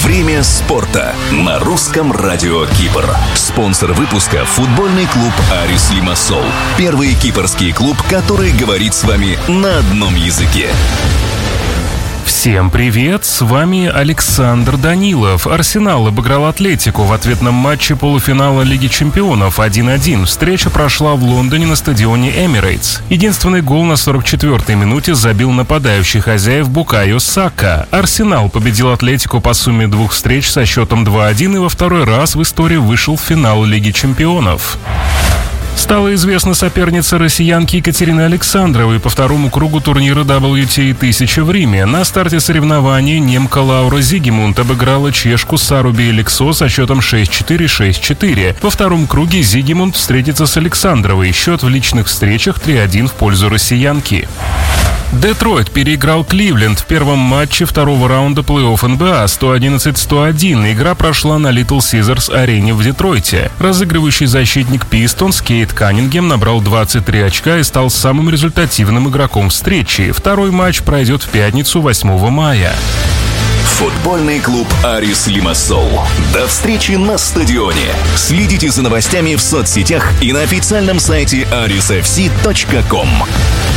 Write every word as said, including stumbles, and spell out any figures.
Время спорта на русском радио Кипр. Спонсор выпуска – футбольный клуб «Арис Лимассол». Первый кипрский клуб, который говорит с вами на одном языке. Всем привет, с вами Александр Данилов. Арсенал обыграл Атлетику в ответном матче полуфинала Лиги Чемпионов один один. Встреча прошла в Лондоне на стадионе Эмирейтс. Единственный гол на сорок четвёртой минуте забил нападающий хозяев Букайо Сака. Арсенал победил Атлетику по сумме двух встреч со счетом два один и во второй раз в истории вышел в финал Лиги Чемпионов. Стала известна соперница россиянки Екатерины Александровой по второму кругу турнира дабл ю ти эй тысяча в Риме. На старте соревнований немка Лаура Зигемунд обыграла чешку Сару Биелексо со счетом шесть четыре - шесть четыре. Во втором круге Зигемунд встретится с Александровой. Счет в личных встречах три один в пользу россиянки. Детройт переиграл Кливленд в первом матче второго раунда плей-офф эн би эй сто одиннадцать - сто один. Игра прошла на Литл Сизерс арене в Детройте. Разыгрывающий защитник Пистонс Кейт Каннингем набрал двадцать три очка и стал самым результативным игроком встречи. Второй матч пройдет в пятницу, восьмого мая. Футбольный клуб «Арис Лимассол». До встречи на стадионе. Следите за новостями в соцсетях и на официальном сайте арис эф си точка ком.